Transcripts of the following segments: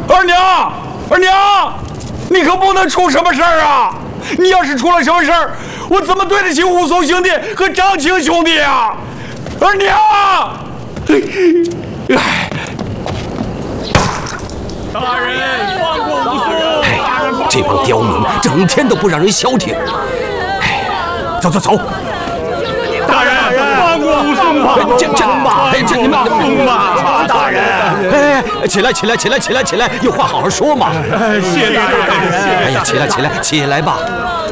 二娘，二娘，你可不能出什么事儿啊！你要是出了什么事儿，我怎么对得起武松兄弟和张青兄弟啊？二娘， 大人放过武松！ 这帮刁民整天都不让人消停。走走走！ 大人放过武松吧！ 这你们松吧！大人， 起来！有话好好说嘛！ 谢大人！ 哎呀，起来吧！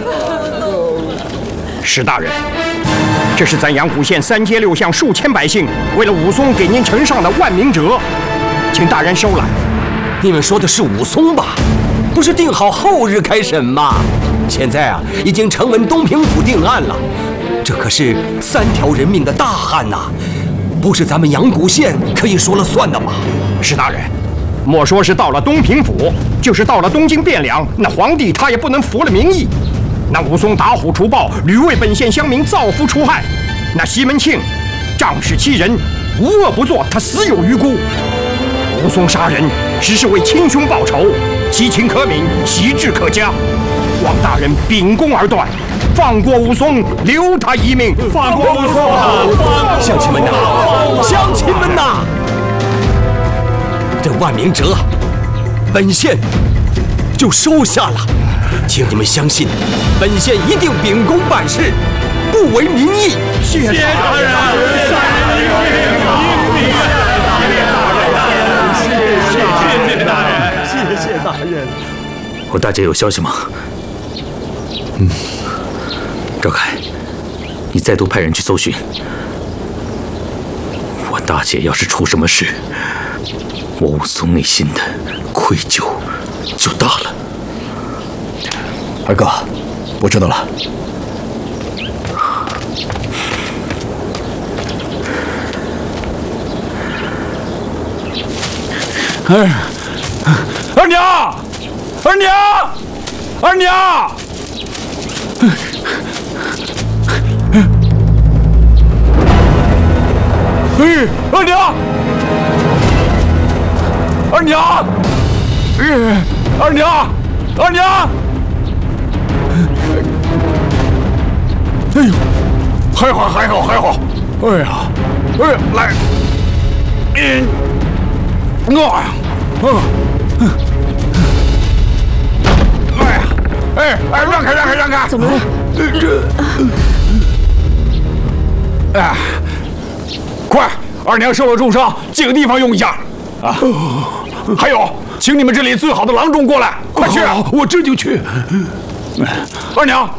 石大人，这是咱阳谷县3街6巷数千百姓为了武松给您呈上的万民折，请大人收来。 你们说的是武松吧？不是定好后日开审吗？现在啊，已经呈文东平府定案了。这可是3条人命的大案呐，不是咱们阳谷县可以说了算的吗？ 石大人，莫说是到了东平府，就是到了东京汴梁，那皇帝他也不能服了民意。那武松打虎除暴，屡为本县乡民造福除害。那西门庆仗势欺人，无恶不作，他死有余辜。武松杀人实是为亲兄报仇，其情可悯，其志可嘉。望大人秉公而断，放过武松，留他一命。 放过武松！ 乡亲们呐，乡亲们呐，这万民折，本县就收下了。请你们相信，本县一定秉公办事，不违民意。 谢大人！ 谢大人。 我大姐有消息吗？赵凯，你再度派人去搜寻。我大姐要是出什么事，我武松内心的愧疚就大了。 二哥，我知道了。 二娘，二娘，二娘！二娘，二娘，二娘，二娘！哎呦，还好！哎呀，来，让开！ 怎么了？ 快，二娘受了重伤，借个地方用一下啊！还有，请你们这里最好的郎中过来，快去！ 我这就去。 二娘，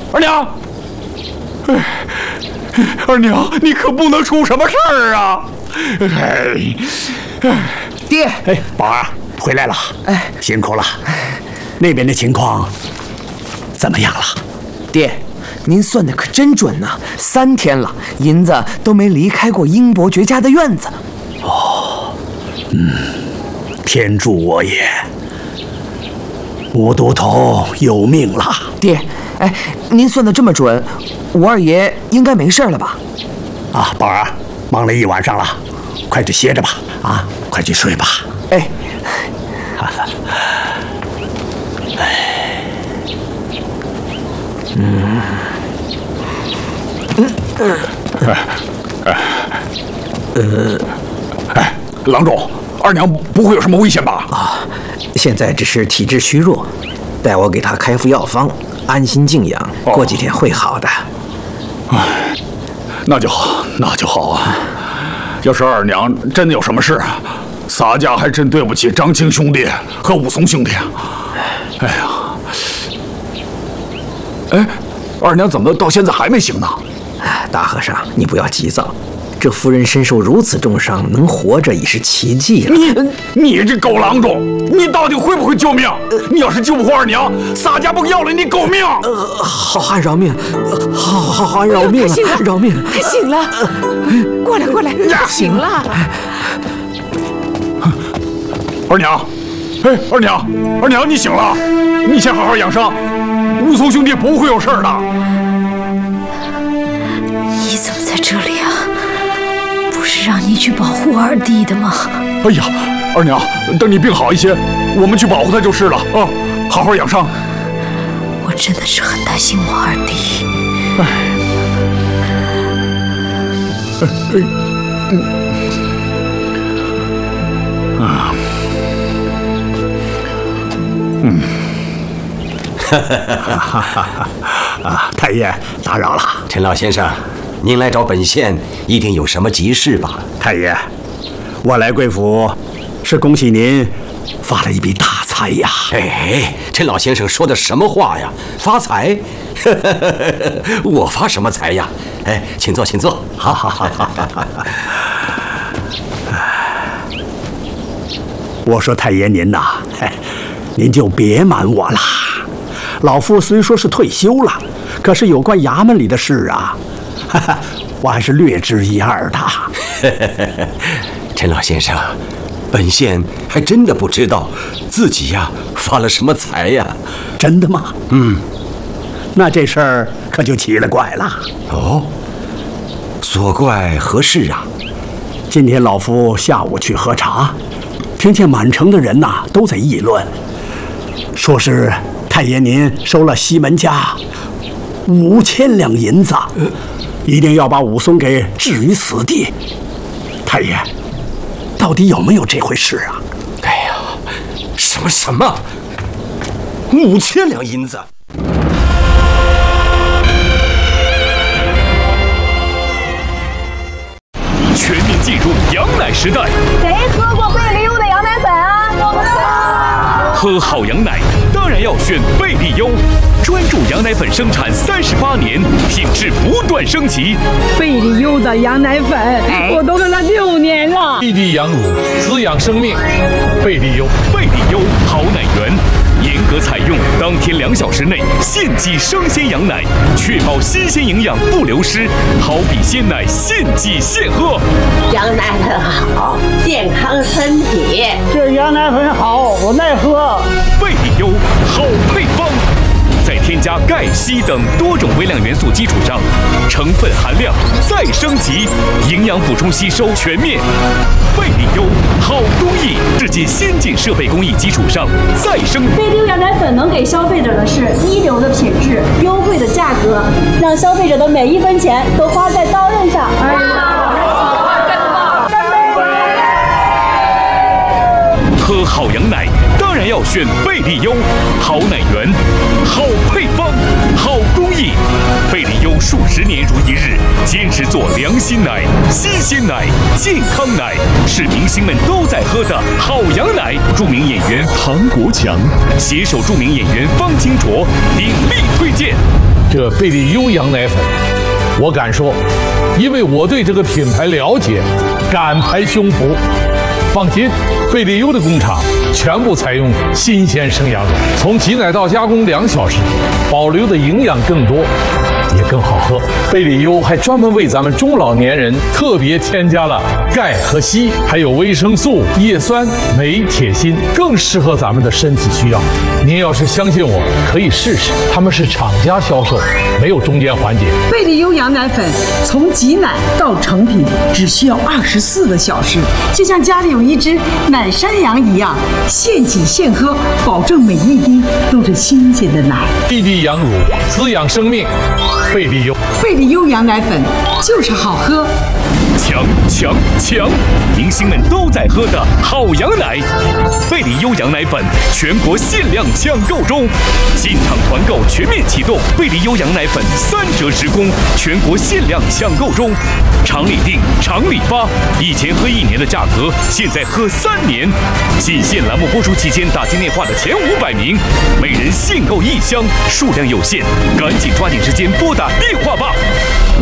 二娘，你可不能出什么事儿啊！ 爹， 宝儿回来了，辛苦了。那边的情况怎么样了？ 爹，您算的可真准呐！3天了，银子都没离开过英伯爵家的院子。 天助我也！武都头有命了。 爹，您算的这么准，武二爷应该没事了吧？ 啊，宝儿，忙了一晚上了，快去歇着吧。啊，快去睡吧。 郎中，二娘不会有什么危险吧？ 现在只是体质虚弱，待我给他开副药方，安心静养，过几天会好的。 那就好啊！要是二娘真的有什么事，洒家还真对不起张青兄弟和武松兄弟啊！二娘怎么到现在还没醒呢？ 大和尚，你不要急躁，这夫人身受如此重伤，能活着已是奇迹了。 你这狗郎中，你到底会不会救命？你要是救不活二娘，洒家不要了你狗命！ 好汉饶命，好汉饶命，饶命！ 他醒了，过来，醒了。 二娘，二娘，你醒了，你先好好养伤，武松兄弟不会有事的。 你怎么在这里啊？不是让你去保护二弟的吗？ 哎呀， 二娘，等你病好一些，我们去保护他就是了啊！好好养伤。 我真的是很担心我二弟。 太爷，打扰了。 陈老先生，您来找本县一定有什么急事吧？ 太爷，我来贵府是恭喜您发了一笔大财呀！ 哎，陈老先生说的什么话呀？发财？我发什么财呀？哎，请坐，请坐。好好好。 我说太爷您呐，您就别瞒我了。老夫虽说是退休了，可是有关衙门里的事啊，我还是略知一二的。 陈老先生，本县还真的不知道自己呀发了什么财呀。 真的吗？那这事儿可就奇了怪了。 哦，所怪何事啊？ 今天老夫下午去喝茶，听见满城的人呐都在议论，说是太爷您收了西门家5000两银子，一定要把武松给置于死地。太爷，到底有没有这回事啊？ 哎呀，什么5000两银子？ 全面进入羊奶时代。 谁喝过贝利优的羊奶粉啊？我不知道。 喝好羊奶当然要选贝利优，专注羊奶粉生产38年，品质不断升级。 贝利优的羊奶粉，我都喝了6年了。 一滴羊乳滋养生命，贝利优， 贝利优好奶源。严格采用当天2小时内现挤生鲜羊奶，确保新鲜营养不流失，好比鲜奶现挤现喝。 羊奶粉好，健康身体。 这羊奶粉好，我耐喝。 贝利优好配方，在添加钙、硒等多种微量元素基础上，成分含量再升级，营养补充吸收全面。贝利优好工艺，制进先进设备工艺基础上再生。 贝利优羊奶粉能给消费者的是一流的品质、优惠的价格，让消费者的每1分钱都花在刀刃上。 喝好羊奶当然要选贝利优，好奶源，好配方，好工艺。贝利优数10年如一日，坚持做良心奶、新鲜奶、健康奶，是明星们都在喝的好羊奶。著名演员唐国强携手著名演员方清卓鼎力推荐这贝利优羊奶粉。我敢说，因为我对这个品牌了解，敢拍胸脯。放心，贝利优的工厂全部采用新鲜生羊乳，从挤奶到加工2小时，保留的营养更多，也更好喝。贝利优还专门为咱们中老年人特别添加了钙和硒，还有维生素、叶酸、镁、铁、锌，更适合咱们的身体需要。您要是相信我，可以试试，他们是厂家销售，没有中间环节。 贝利优羊奶粉从挤奶到成品只需要24个小时，就像家里有一只奶山羊一样，现挤现喝，保证每一滴都是新鲜的奶。 一滴羊乳滋养生命，贝利优。 贝利优羊奶粉就是好喝。 强！明星们都在喝的好羊奶，贝利优羊奶粉全国限量抢购中，进场团购全面启动，贝利优羊奶粉3折直供，全国限量抢购中，厂里订，厂里发，以前喝1年的价格，现在喝3年。仅限栏目播出期间打进电话的前500名，每人限购1箱，数量有限，赶紧抓紧时间拨打电话吧。